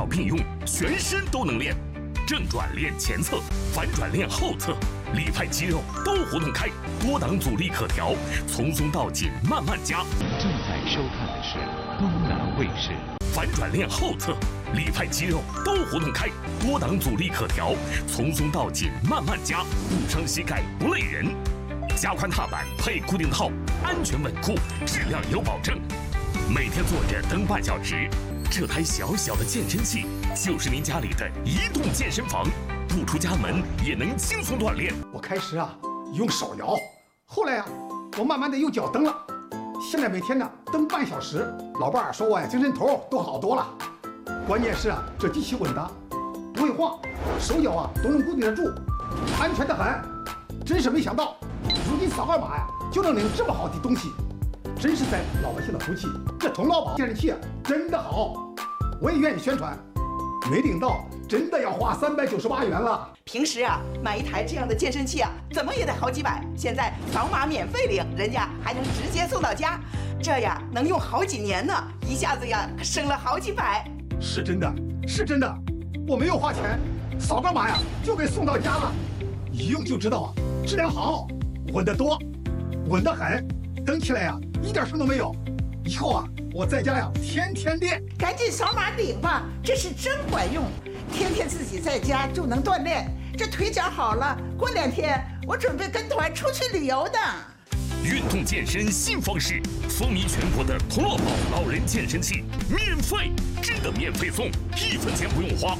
并用，全身都能练。正转练前侧，反转练后侧，里派肌肉都活动开，多档阻力可调，从松到紧慢慢加。 正在收看的是东南卫视。 反转练后侧，里派肌肉都活动开，多档阻力可调，从松到紧慢慢加，不伤膝盖不累人。加宽踏板配固定套，安全稳固，质量有保证。每天坐着蹬半小时，这台小小的健身器就是您家里的移动健身房，不出家门也能轻松锻炼。 我开始用手摇，后来我慢慢的用脚蹬了，现在每天蹬半小时。老伴儿说我精神头都好多了。关键是这机器稳当，不会晃，手脚都能固定得住，安全得很。真是没想到，如今扫个码就能领这么好的东西，真是在老百姓的福气。这童老宝健身器真的好，我也愿意宣传。没领到真的要花398元了。 平时买一台这样的健身器怎么也得好几百，现在扫码免费领，人家还能直接送到家，这能用好几年呢，一下子省了好几百。 是真的，是真的，我没有花钱，扫个码就给送到家了，一用就知道质量好，稳得多，稳得很，蹬起来一点声都没有。以后我在家天天练。 赶紧扫码领吧，这是真管用，天天自己在家就能锻炼，这腿脚好了，过2天我准备跟团出去旅游的。 运动健身新方式，风靡全国的童乐宝老人健身器免费，真的免费送，1分钱不用花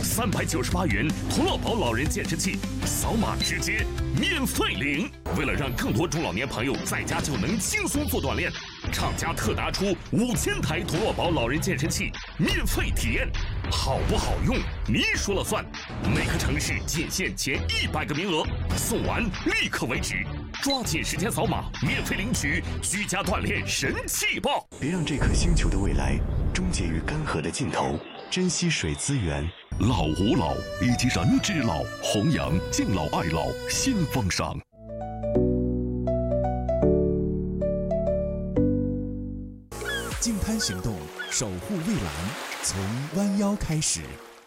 ，398元童乐宝老人健身器，扫码直接免费领。为了让更多中老年朋友在家就能轻松做锻炼，厂家特拿出5000台童乐宝老人健身器免费体验，好不好用您说了算。每个城市仅限前100个名额，送完立刻为止。抓紧时间扫码，免费领取居家锻炼神器包。 别让这颗星球的未来终结于干涸的尽头，珍惜水资源。 老吾老以及人之老，弘扬敬老爱老新风尚。 净滩行动，守护蔚蓝，从弯腰开始。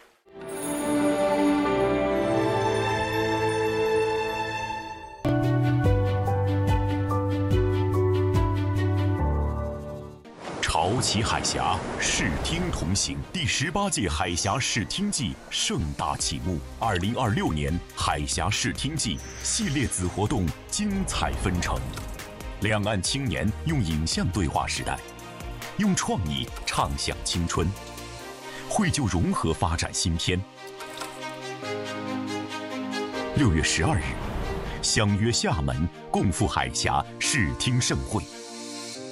潮起海峡，视听同行。第18届海峡视听季盛大启幕。2026年海峡视听季系列子活动精彩纷呈。两岸青年用影像对话时代，用创意畅想青春，绘就融合发展新篇。6月12日，相约厦门，共赴海峡视听盛会。